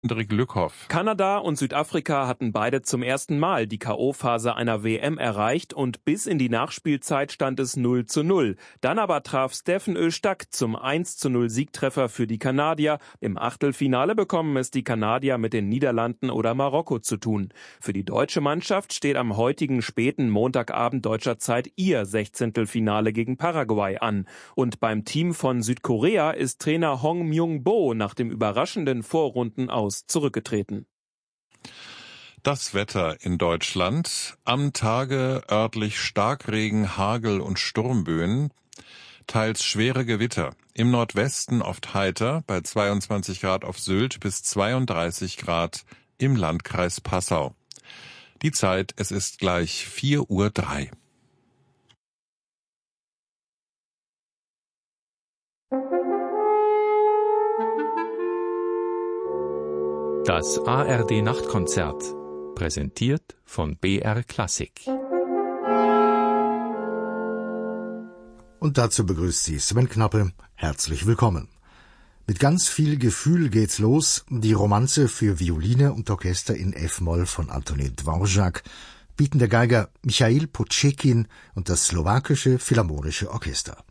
Hendrik Lückhoff. Kanada und Südafrika hatten beide zum ersten Mal die K.O.-Phase einer WM erreicht und bis in die Nachspielzeit stand es 0:0. Dann aber traf Steffen Öztag zum 1:0 Siegtreffer für die Kanadier. Im Achtelfinale bekommen es die Kanadier mit den Niederlanden oder Marokko zu tun. Für die deutsche Mannschaft steht am heutigen späten Montagabend deutscher Zeit ihr Sechzehntelfinale gegen Paraguay an. Und beim Team von Südkorea ist Trainer Hong Myung-bo nach dem überraschenden Vorrundenaus zurückgetreten. Das Wetter in Deutschland. Am Tage örtlich Starkregen, Hagel und Sturmböen, teils schwere Gewitter. Im Nordwesten oft heiter, bei 22 Grad auf Sylt bis 32 Grad im Landkreis Passau. Die Zeit, es ist gleich 4:03 Uhr. Das ARD-Nachtkonzert, präsentiert von BR Klassik. Und dazu begrüßt Sie Sven Knappe. Herzlich willkommen. Mit ganz viel Gefühl geht's los. Die Romanze für Violine und Orchester in F-Moll von Antonín Dvořák bieten der Geiger Michail Počekin und das slowakische Philharmonische Orchester.